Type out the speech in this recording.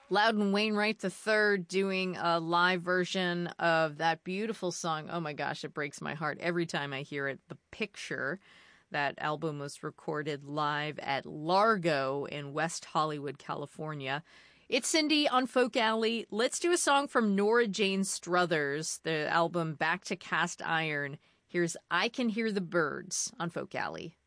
Loudon Wainwright III doing a live version of that beautiful song. Oh my gosh, it breaks my heart every time I hear it. The Picture. That album was recorded live at Largo in West Hollywood, California. It's Cindy on Folk Alley. Let's do a song from Nora Jane Struthers, the album Back to Cast Iron. Here's I Can Hear the Birds on Folk Alley.